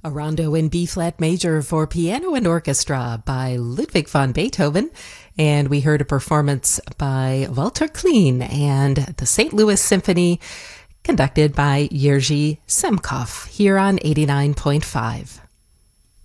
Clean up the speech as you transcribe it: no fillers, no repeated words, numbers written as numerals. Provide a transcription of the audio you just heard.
A rondo in B-flat major for piano and orchestra by Ludwig van Beethoven. And we heard a performance by Walter Klein and the St. Louis Symphony, conducted by Jerzy Semkov, here on 89.5.